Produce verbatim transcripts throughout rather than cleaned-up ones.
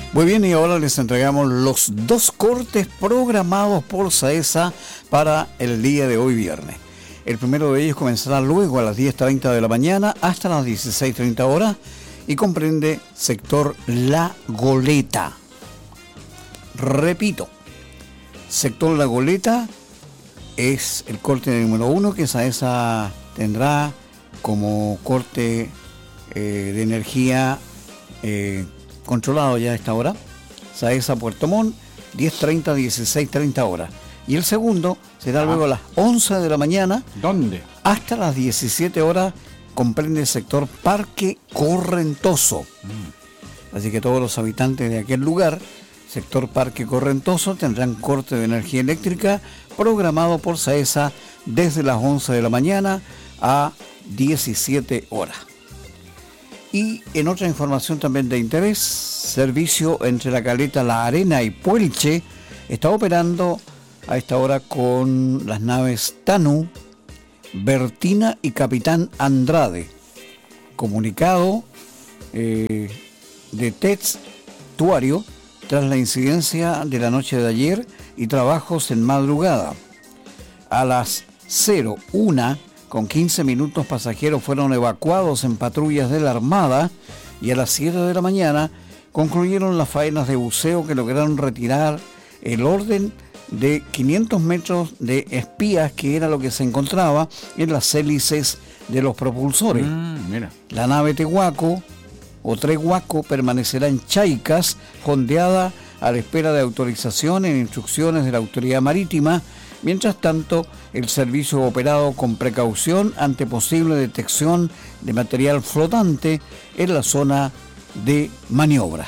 Muy bien, y ahora les entregamos los dos cortes programados por SAESA para el día de hoy viernes. El primero de ellos comenzará luego a las diez treinta de la mañana hasta las dieciséis treinta horas y comprende sector La Goleta. Repito, sector La Goleta es el corte número uno que SAESA tendrá como corte eh, de energía eh, controlado ya a esta hora. SAESA Puerto Montt, diez treinta, dieciséis treinta horas. Y el segundo será ah. luego a las once de la mañana. ¿Dónde? Hasta las diecisiete horas, comprende el sector Parque Correntoso. Mm. Así que todos los habitantes de aquel lugar, sector Parque Correntoso, tendrán corte de energía eléctrica programado por SAESA desde las once de la mañana a diecisiete horas. Y en otra información también de interés, servicio entre La Caleta, La Arena y Puelche está operando a esta hora con las naves Tanu, Bertina y Capitán Andrade. Comunicado eh, de Testuario tras la incidencia de la noche de ayer y trabajos en madrugada. A las cero una con quince minutos pasajeros fueron evacuados en patrullas de la Armada y a las siete de la mañana concluyeron las faenas de buceo que lograron retirar el orden de quinientos metros de espías, que era lo que se encontraba en las hélices de los propulsores. Mm, mira. La nave Tehuaco o Trehuaco permanecerá en Chaicas, fondeada a la espera de autorización en instrucciones de la autoridad marítima. Mientras tanto, el servicio operado con precaución ante posible detección de material flotante en la zona de maniobra.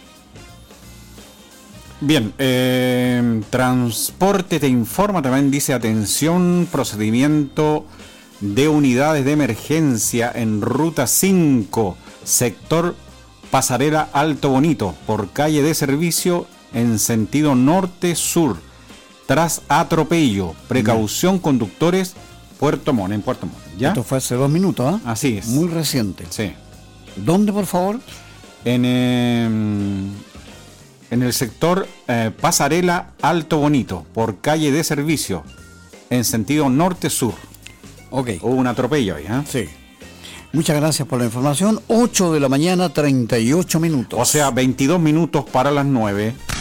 Bien, eh, Transporte te informa, también dice: atención, procedimiento de unidades de emergencia en ruta cinco, sector Pasarela Alto Bonito, por calle de servicio en sentido norte-sur, tras atropello. Precaución, conductores, Puerto Montt, en Puerto Montt. ¿Ya? Esto fue hace dos minutos, ¿ah? ¿eh? Así es. Muy reciente. Sí. ¿Dónde, por favor? En, eh, en el sector eh, Pasarela Alto Bonito, por calle de servicio, en sentido norte-sur. Ok. Hubo un atropello ahí, ¿eh? Sí. Muchas gracias por la información. ocho de la mañana, treinta y ocho minutos. O sea, veintidós minutos para las nueve.